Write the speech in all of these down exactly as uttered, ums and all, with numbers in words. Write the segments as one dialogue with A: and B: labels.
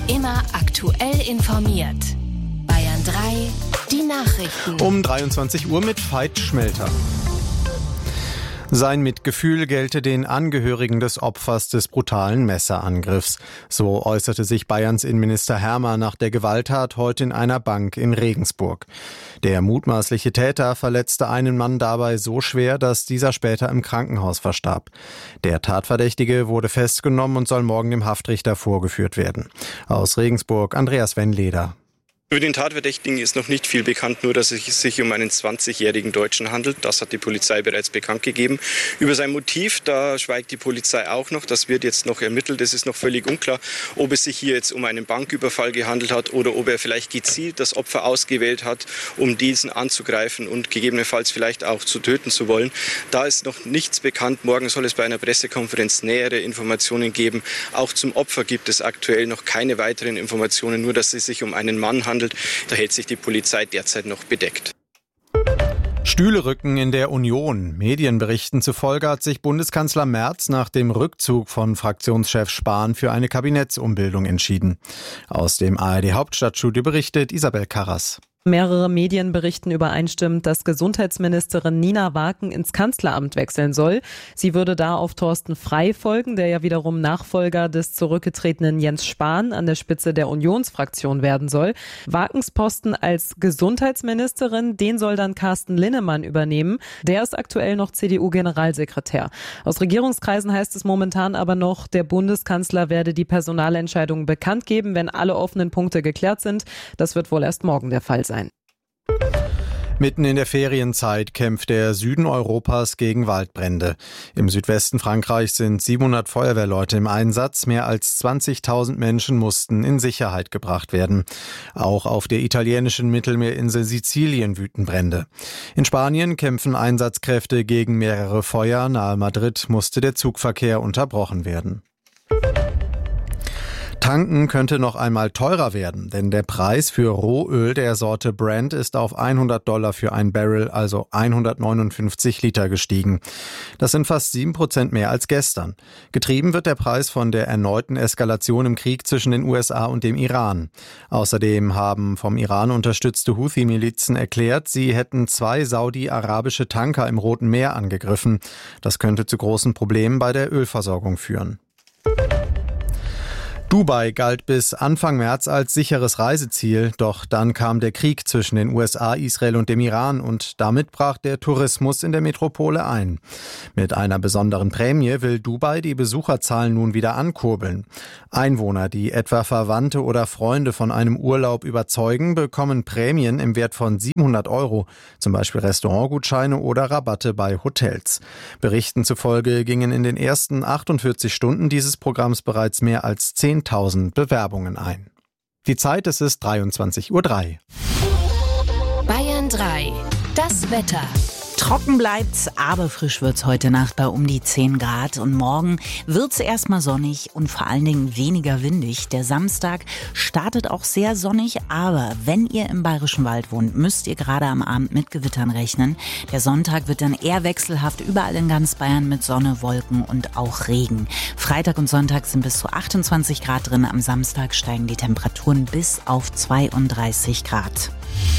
A: Immer aktuell informiert. Bayern drei, die Nachrichten.
B: Um dreiundzwanzig Uhr mit Veit Schmelter. Sein Mitgefühl gelte den Angehörigen des Opfers des brutalen Messerangriffs. So äußerte sich Bayerns Innenminister Hermer nach der Gewalttat heute in einer Bank in Regensburg. Der mutmaßliche Täter verletzte einen Mann dabei so schwer, dass dieser später im Krankenhaus verstarb. Der Tatverdächtige wurde festgenommen und soll morgen dem Haftrichter vorgeführt werden. Aus Regensburg Andreas Wenleder.
C: Über den Tatverdächtigen ist noch nicht viel bekannt, nur dass es sich um einen zwanzigjährigen Deutschen handelt. Das hat die Polizei bereits bekannt gegeben. Über sein Motiv, da schweigt die Polizei auch noch. Das wird jetzt noch ermittelt. Es ist noch völlig unklar, ob es sich hier jetzt um einen Banküberfall gehandelt hat oder ob er vielleicht gezielt das Opfer ausgewählt hat, um diesen anzugreifen und gegebenenfalls vielleicht auch zu töten zu wollen. Da ist noch nichts bekannt. Morgen soll es bei einer Pressekonferenz nähere Informationen geben. Auch zum Opfer gibt es aktuell noch keine weiteren Informationen, nur dass es sich um einen Mann handelt. Da hält sich die Polizei derzeit noch bedeckt.
B: Stühle rücken in der Union. Medienberichten zufolge hat sich Bundeskanzler Merz nach dem Rückzug von Fraktionschef Spahn für eine Kabinettsumbildung entschieden. Aus dem A R D-Hauptstadtstudio berichtet Isabel Karras.
D: Mehrere Medien berichten übereinstimmend, dass Gesundheitsministerin Nina Waken ins Kanzleramt wechseln soll. Sie würde da auf Thorsten Frey folgen, der ja wiederum Nachfolger des zurückgetretenen Jens Spahn an der Spitze der Unionsfraktion werden soll. Wakens Posten als Gesundheitsministerin, den soll dann Carsten Linnemann übernehmen. Der ist aktuell noch C D U-Generalsekretär. Aus Regierungskreisen heißt es momentan aber noch, der Bundeskanzler werde die Personalentscheidung bekannt geben, wenn alle offenen Punkte geklärt sind. Das wird wohl erst morgen der Fall sein.
B: Mitten in der Ferienzeit kämpft der Süden Europas gegen Waldbrände. Im Südwesten Frankreichs sind siebenhundert Feuerwehrleute im Einsatz. Mehr als zwanzigtausend Menschen mussten in Sicherheit gebracht werden. Auch auf der italienischen Mittelmeerinsel Sizilien wüten Brände. In Spanien kämpfen Einsatzkräfte gegen mehrere Feuer. Nahe Madrid musste der Zugverkehr unterbrochen werden. Tanken könnte noch einmal teurer werden, denn der Preis für Rohöl der Sorte Brent ist auf hundert Dollar für ein Barrel, also hundertneunundfünfzig Liter gestiegen. Das sind fast sieben Prozent mehr als gestern. Getrieben wird der Preis von der erneuten Eskalation im Krieg zwischen den U S A und dem Iran. Außerdem haben vom Iran unterstützte Houthi-Milizen erklärt, sie hätten zwei saudi-arabische Tanker im Roten Meer angegriffen. Das könnte zu großen Problemen bei der Ölversorgung führen. Dubai galt bis Anfang März als sicheres Reiseziel, doch dann kam der Krieg zwischen den U S A, Israel und dem Iran und damit brach der Tourismus in der Metropole ein. Mit einer besonderen Prämie will Dubai die Besucherzahlen nun wieder ankurbeln. Einwohner, die etwa Verwandte oder Freunde von einem Urlaub überzeugen, bekommen Prämien im Wert von siebenhundert Euro, zum Beispiel Restaurantgutscheine oder Rabatte bei Hotels. Berichten zufolge gingen in den ersten achtundvierzig Stunden dieses Programms bereits mehr als zehntausend Bewerbungen ein. Die Zeit, es ist dreiundzwanzig Uhr drei.
A: Bayern drei, das Wetter.
E: Trocken bleibt's, aber frisch wird's heute Nacht bei um die zehn Grad. Und morgen wird's erstmal sonnig und vor allen Dingen weniger windig. Der Samstag startet auch sehr sonnig, aber wenn ihr im Bayerischen Wald wohnt, müsst ihr gerade am Abend mit Gewittern rechnen. Der Sonntag wird dann eher wechselhaft, überall in ganz Bayern mit Sonne, Wolken und auch Regen. Freitag und Sonntag sind bis zu achtundzwanzig Grad drin. Am Samstag steigen die Temperaturen bis auf zweiunddreißig Grad.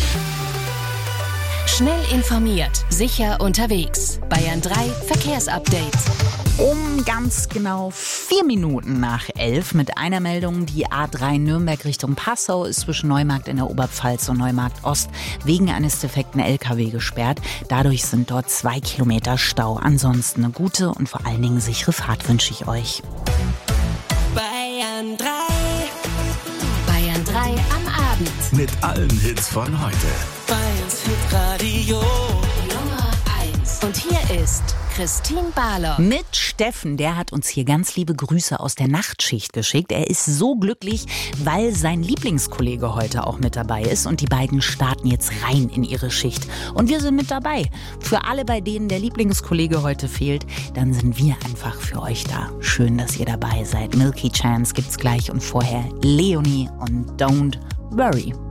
A: Schnell informiert, sicher unterwegs. Bayern drei Verkehrsupdate.
E: Um ganz genau vier Minuten nach elf mit einer Meldung. Die A drei Nürnberg Richtung Passau ist zwischen Neumarkt in der Oberpfalz und Neumarkt Ost wegen eines defekten L K W gesperrt. Dadurch sind dort zwei Kilometer Stau. Ansonsten eine gute und vor allen Dingen sichere Fahrt wünsche ich euch.
A: Bayern drei. Bayern drei am Abend.
F: Mit allen Hits von heute.
A: Bayerns Hitradio Nummer eins. Und hier ist Christine Barlock.
E: Mit Steffen, der hat uns hier ganz liebe Grüße aus der Nachtschicht geschickt. Er ist so glücklich, weil sein Lieblingskollege heute auch mit dabei ist. Und die beiden starten jetzt rein in ihre Schicht. Und wir sind mit dabei. Für alle, bei denen der Lieblingskollege heute fehlt, dann sind wir einfach für euch da. Schön, dass ihr dabei seid. Milky Chance gibt's gleich und vorher Leonie und Don't Worry.